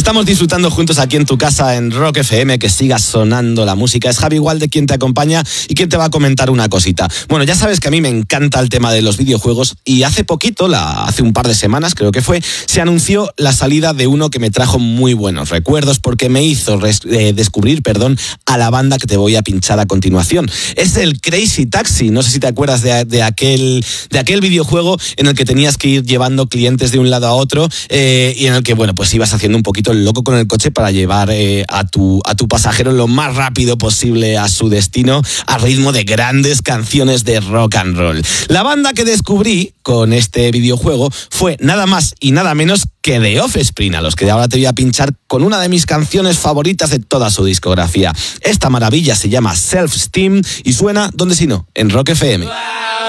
Estamos disfrutando juntos aquí en tu casa en Rock FM, que siga sonando la música. Es Javi Gualde quien te acompaña y quien te va a comentar una cosita. Bueno, ya sabes que a mí me encanta el tema de los videojuegos y hace poquito, hace un par de semanas creo que fue, se anunció la salida de uno que me trajo muy buenos recuerdos porque me hizo descubrir a la banda que te voy a pinchar a continuación. Es el Crazy Taxi. No sé si te acuerdas de aquel videojuego en el que tenías que ir llevando clientes de un lado a otro y en el que, bueno, pues ibas haciendo un poquito el loco con el coche para llevar a tu pasajero lo más rápido posible a su destino a ritmo de grandes canciones de rock and roll. La banda que descubrí con este videojuego fue nada más y nada menos que The Offspring, a los que ahora te voy a pinchar con una de mis canciones favoritas de toda su discografía. Esta maravilla se llama Self-Esteem y suena, ¿dónde si no? En Rock FM. Wow.